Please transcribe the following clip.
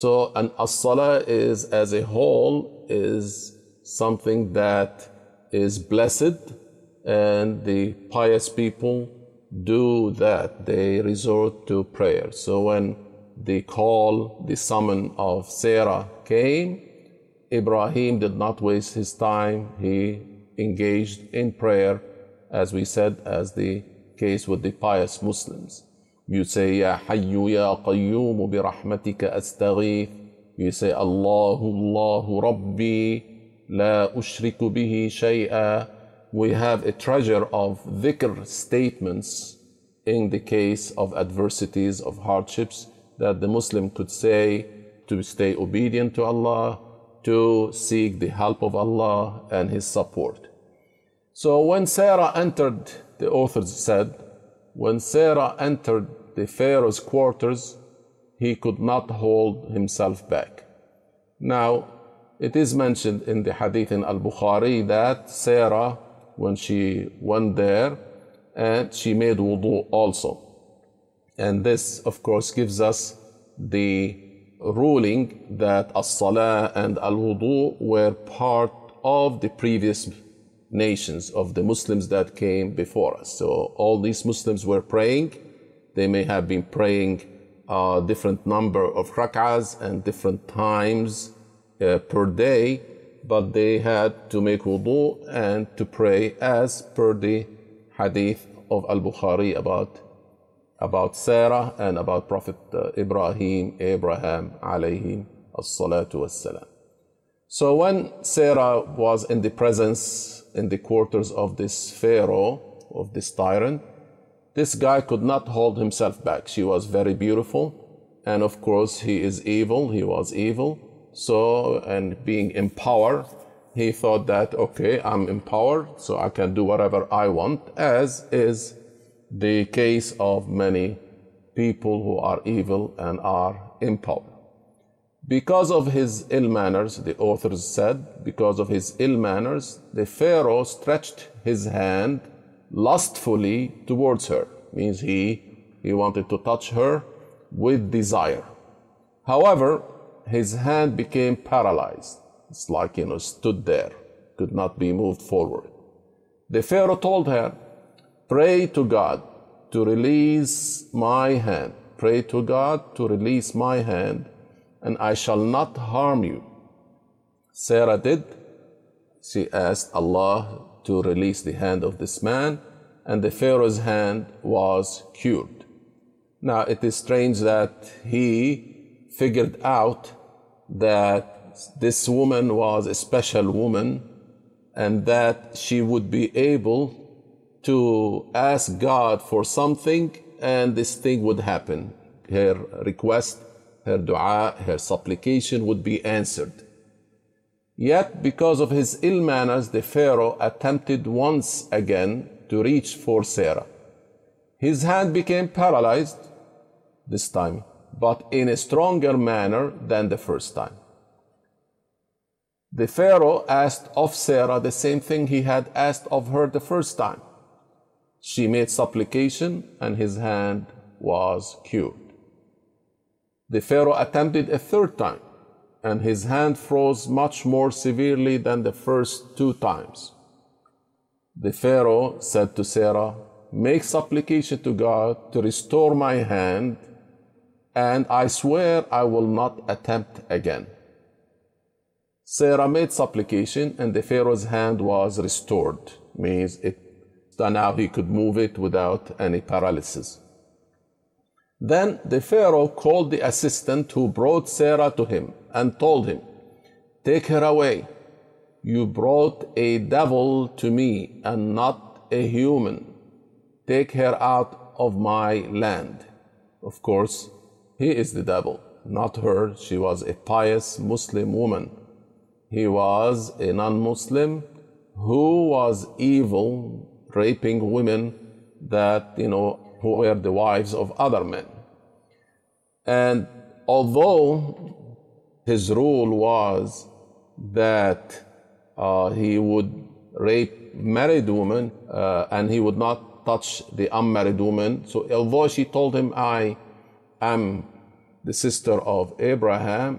So, and as-salah is, as a whole, is something that is blessed, and the pious people do that. They resort to prayer. So when the call, the summon of Sarah came, Ibrahim did not waste his time. He engaged in prayer, as we said, as the case with the pious Muslims. You say, Ya Hayyu Ya Qayyum bi rahmatika astaghith. You say, Allahu Rabbi la ushriku bihi shay'a. We have a treasure of dhikr statements in the case of adversities, of hardships, that the Muslim could say to stay obedient to Allah, to seek the help of Allah and His support. So when Sarah entered, the authors said, when Sarah entered the Pharaoh's quarters, he could not hold himself back. Now, it is mentioned in the hadith in Al-Bukhari that Sarah, when she went there, and she made wudu also. And this, of course, gives us the ruling that as-salah and al-wudu were part of the previous nations of the Muslims that came before us. So all these Muslims were praying. They may have been praying a different number of rak'ahs and different times per day, but they had to make wudu and to pray as per the hadith of Al-Bukhari about Sarah and about Prophet Abraham alayhi as-salatu was-salam. So when Sarah was in the presence, in the quarters of this Pharaoh, of this tyrant, this guy could not hold himself back. She was very beautiful, and of course he is evil, he was evil. So, and being in power, he thought that, okay, I'm in power, so I can do whatever I want, as is the case of many people who are evil and are in power. Because of his ill manners, the authors said, because of his ill manners, the Pharaoh stretched his hand lustfully towards her. Means he wanted to touch her with desire. However, his hand became paralyzed. It's like, stood there, could not be moved forward. The Pharaoh told her, pray to God to release my hand. Pray to God to release my hand, and I shall not harm you. Sarah did. She asked Allah to release the hand of this man, and the Pharaoh's hand was cured. Now, it is strange that he figured out that this woman was a special woman and that she would be able to ask God for something and this thing would happen. Her request, her dua, her supplication would be answered. Yet, because of his ill manners, the Pharaoh attempted once again to reach for Sarah. His hand became paralyzed this time, but in a stronger manner than the first time. The Pharaoh asked of Sarah the same thing he had asked of her the first time. She made supplication and his hand was cured. The Pharaoh attempted a third time, and his hand froze much more severely than the first two times. The Pharaoh said to Sarah, make supplication to God to restore my hand, and I swear I will not attempt again. Sarah made supplication, and the Pharaoh's hand was restored. Means now he could move it without any paralysis. Then the Pharaoh called the assistant who brought Sarah to him and told him, take her away. You brought a devil to me and not a human. Take her out of my land. Of course, he is the devil, not her. She was a pious Muslim woman. He was a non-Muslim who was evil, raping women that, who were the wives of other men. And although his rule was that he would rape married women and he would not touch the unmarried woman, so although she told him, I am the sister of Abraham,